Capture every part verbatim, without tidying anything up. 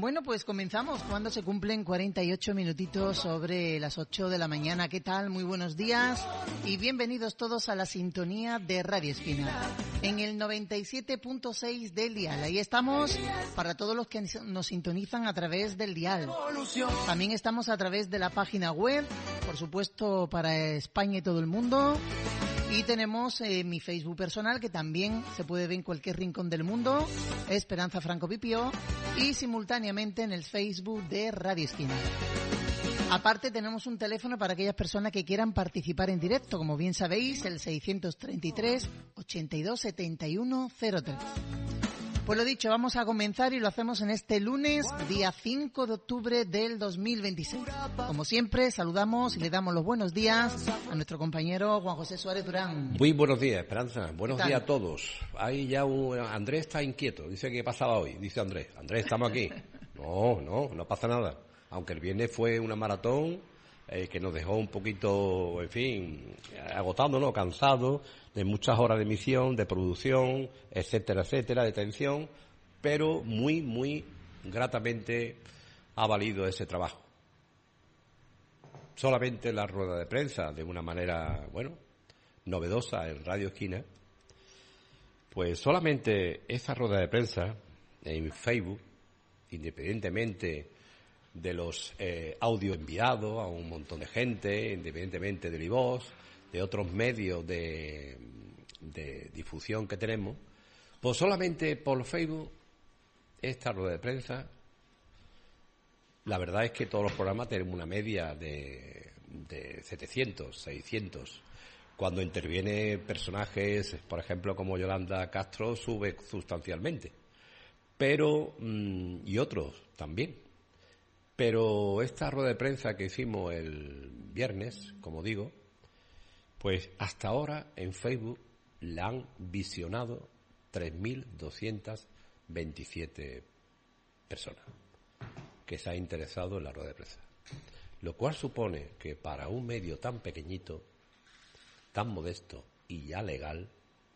Bueno, pues comenzamos cuando se cumplen cuarenta y ocho minutitos sobre las ocho de la mañana. ¿Qué tal? Muy buenos días y bienvenidos todos a la sintonía de Radio Esquina en el noventa y siete punto seis del dial. Ahí estamos para todos los que nos sintonizan a través del dial. También estamos a través de la página web, por supuesto para España y todo el mundo. Y tenemos eh, mi Facebook personal, que también se puede ver en cualquier rincón del mundo, Esperanza Franco Pipio, y simultáneamente en el Facebook de Radio Esquina. Aparte tenemos un teléfono para aquellas personas que quieran participar en directo, como bien sabéis, el seiscientos treinta y tres, ochenta y dos, setenta y uno, cero tres. Pues lo dicho, vamos a comenzar y lo hacemos en este lunes, día cinco de octubre del dos mil veintiséis. Como siempre, saludamos y le damos los buenos días a nuestro compañero Juan José Suárez Durán. Muy buenos días, Esperanza. Buenos días a todos. Ahí ya un... Andrés está inquieto. Dice que pasaba hoy. Dice Andrés. Andrés, estamos aquí. No, no, no pasa nada. Aunque el viernes fue una maratón eh, que nos dejó un poquito, en fin, agotado, ¿no? Cansado de muchas horas de emisión, de producción, etcétera, etcétera, de tensión, pero muy, muy gratamente ha valido ese trabajo. Solamente la rueda de prensa, de una manera, bueno, novedosa en Radio Esquina, pues solamente esa rueda de prensa en Facebook, independientemente de los eh, audios enviados a un montón de gente, independientemente del iVox, de otros medios de, de difusión que tenemos, pues solamente por Facebook, esta rueda de prensa, la verdad es que todos los programas tenemos una media de, de setecientos, seiscientos. Cuando interviene personajes, por ejemplo, como Yolanda Castro, sube sustancialmente. Pero, mmm, y otros también. Pero esta rueda de prensa que hicimos el viernes, como digo, pues hasta ahora en Facebook la han visionado tres mil doscientas veintisiete personas que se han interesado en la rueda de prensa. Lo cual supone que para un medio tan pequeñito, tan modesto y ya legal,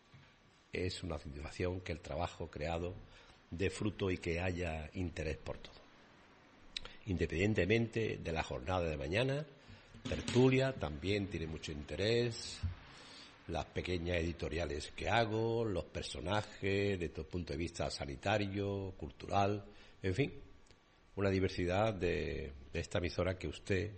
es una satisfacción que el trabajo creado dé fruto y que haya interés por todo. Independientemente de la jornada de mañana, tertulia también tiene mucho interés, las pequeñas editoriales que hago, los personajes desde el punto de vista sanitario, cultural, en fin, una diversidad de, de esta emisora que usted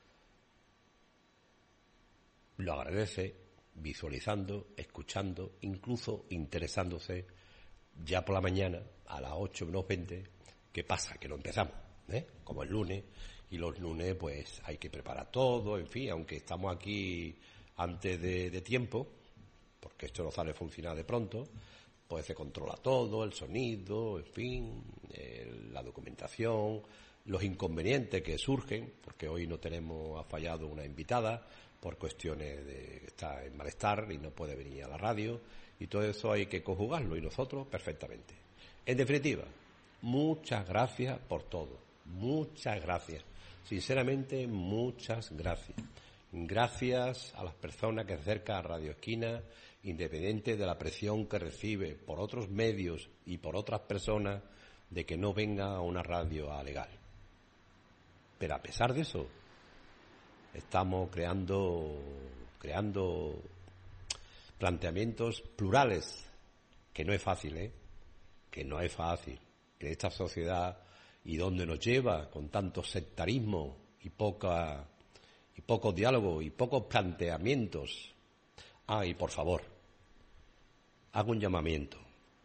lo agradece visualizando, escuchando, incluso interesándose ya por la mañana a las ocho menos veinte. ¿Qué pasa? Que lo empezamos, ¿eh? Como el lunes, y los lunes pues hay que preparar todo, en fin, aunque estamos aquí antes de, de tiempo, porque esto no sale a funcionar de pronto, pues se controla todo, el sonido, en fin, el, la documentación, los inconvenientes que surgen, porque hoy no tenemos, ha fallado una invitada por cuestiones de que está en malestar y no puede venir a la radio, y todo eso hay que conjugarlo, y nosotros perfectamente. En definitiva, muchas gracias por todo, muchas gracias, sinceramente muchas gracias. Gracias a las personas que se acercan a Radio Esquina, independiente de la presión que recibe por otros medios y por otras personas de que no venga a una radio legal. Pero a pesar de eso, estamos creando, creando planteamientos plurales, que no es fácil, ¿eh? Que no es fácil. Que esta sociedad y dónde nos lleva con tanto sectarismo y poca y pocos diálogos y pocos planteamientos. Ah, y por favor, hago un llamamiento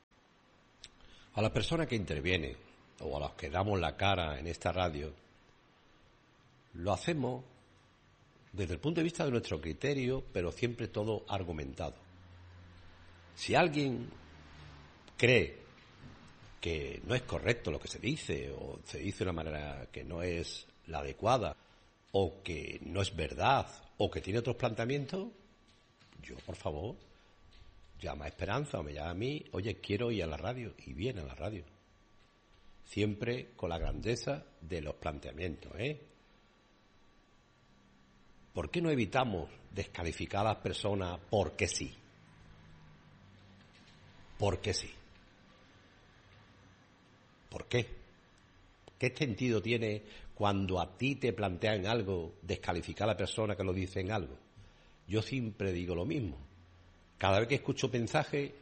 a las personas que intervienen o a las que damos la cara en esta radio. Lo hacemos desde el punto de vista de nuestro criterio, pero siempre todo argumentado. Si alguien cree que no es correcto lo que se dice, o se dice de una manera que no es la adecuada, o que no es verdad, o que tiene otros planteamientos, yo, por favor, llama a Esperanza o me llama a mí, oye, quiero ir a la radio, y viene a la radio. Siempre con la grandeza de los planteamientos, ¿eh? ¿Por qué no evitamos descalificar a las personas porque sí? Porque sí. ¿Por qué? ¿Qué sentido tiene cuando a ti te plantean algo, descalificar a la persona que lo dice en algo? Yo siempre digo lo mismo. Cada vez que escucho mensaje,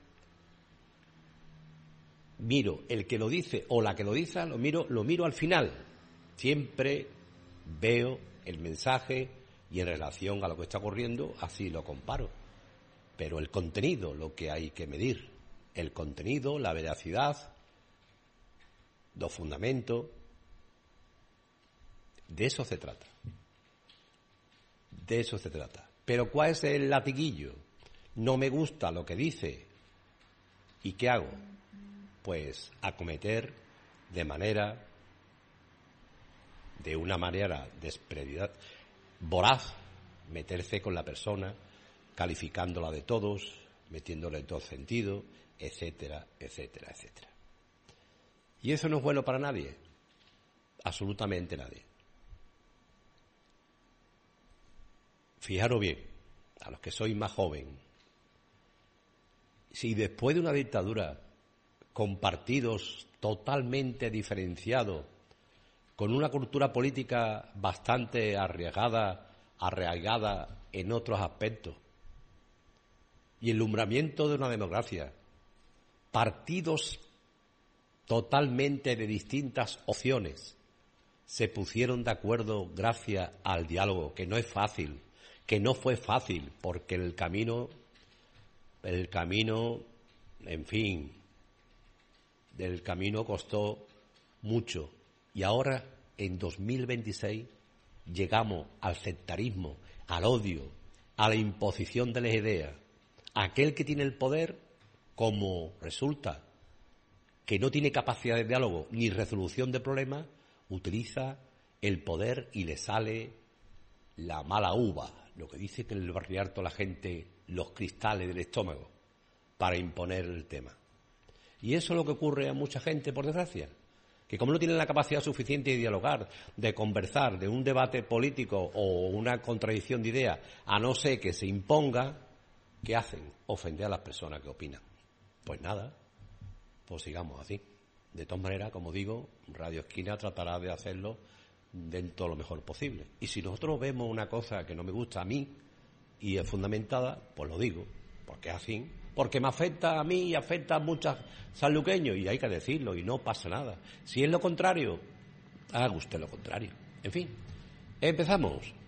miro el que lo dice o la que lo dice, lo miro, lo miro al final. Siempre veo el mensaje y en relación a lo que está ocurriendo, así lo comparo. Pero el contenido, lo que hay que medir, el contenido, la veracidad, los fundamentos, de eso se trata. De eso se trata. Pero ¿cuál es el latiguillo? No me gusta lo que dice. ¿Y qué hago? Pues acometer de manera, de una manera desprendida, voraz, meterse con la persona, calificándola de todos, metiéndole en todo sentido, etcétera, etcétera, etcétera. ¿Y eso no es bueno para nadie? Absolutamente nadie. Fijaros bien, a los que sois más joven, si después de una dictadura con partidos totalmente diferenciados, con una cultura política bastante arraigada, arraigada en otros aspectos, y el alumbramiento de una democracia, partidos totalmente de distintas opciones, se pusieron de acuerdo gracias al diálogo, que no es fácil, que no fue fácil, porque el camino, el camino, en fin, del camino costó mucho. Y ahora, en dos mil veintiséis, llegamos al sectarismo, al odio, a la imposición de las ideas. Aquel que tiene el poder, como resulta que no tiene capacidad de diálogo ni resolución de problemas, utiliza el poder y le sale la mala uva, lo que dice que en el barrio alto la gente, los cristales del estómago, para imponer el tema. Y eso es lo que ocurre a mucha gente, por desgracia, que como no tienen la capacidad suficiente de dialogar, de conversar, de un debate político o una contradicción de ideas, a no ser que se imponga, ¿qué hacen? Ofender a las personas que opinan. Pues nada, pues sigamos así. De todas maneras, como digo, Radio Esquina tratará de hacerlo dentro de lo mejor posible. Y si nosotros vemos una cosa que no me gusta a mí y es fundamentada, pues lo digo, porque es así, porque me afecta a mí y afecta a muchos sanluqueños, y hay que decirlo, y no pasa nada. Si es lo contrario, haga usted lo contrario. En fin, empezamos.